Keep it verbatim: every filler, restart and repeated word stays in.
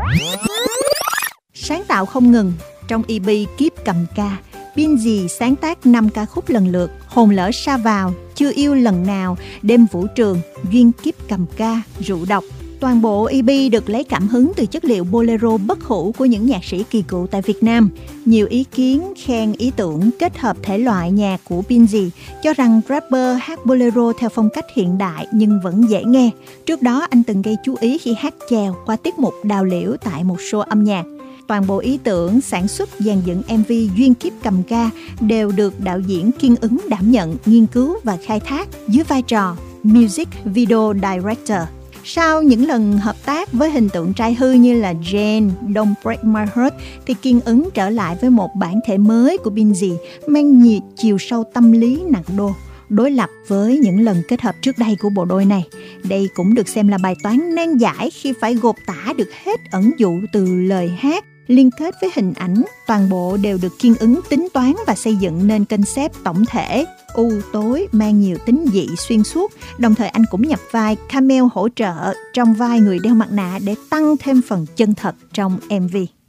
Sáng tạo không ngừng. Trong e pê Kiếp Cầm Ca, Binz sáng tác năm ca khúc lần lượt: Hồn Lỡ Sa Vào, Chưa Yêu Lần Nào, Đêm Vũ Trường, Duyên Kiếp Cầm Ca, Rượu Độc. Toàn bộ e pê được lấy cảm hứng từ chất liệu bolero bất hủ của những nhạc sĩ kỳ cựu tại Việt Nam. Nhiều ý kiến khen ý tưởng kết hợp thể loại nhạc của Binz, cho rằng rapper hát bolero theo phong cách hiện đại nhưng vẫn dễ nghe. Trước đó anh từng gây chú ý khi hát chèo qua tiết mục Đào Liễu tại một show âm nhạc. Toàn bộ ý tưởng, sản xuất, dàn dựng em vê Duyên Kiếp Cầm Ca đều được đạo diễn Kiên Ứng đảm nhận, nghiên cứu và khai thác dưới vai trò Music Video Director. Sau những lần hợp tác với hình tượng trai hư như là Jane, Don't Break My Heart, thì Kiên Ứng trở lại với một bản thể mới của Binz mang nhiều chiều sâu tâm lý nặng đô, đối lập với những lần kết hợp trước đây của bộ đôi này. Đây cũng được xem là bài toán nan giải khi phải gộp tả được hết ẩn dụ từ lời hát, liên kết với hình ảnh. Toàn bộ đều được Kiên Ứng tính toán và xây dựng nên concept tổng thể u tối mang nhiều tính dị xuyên suốt. Đồng thời anh cũng nhập vai cameo hỗ trợ trong vai người đeo mặt nạ để tăng thêm phần chân thật trong em vê.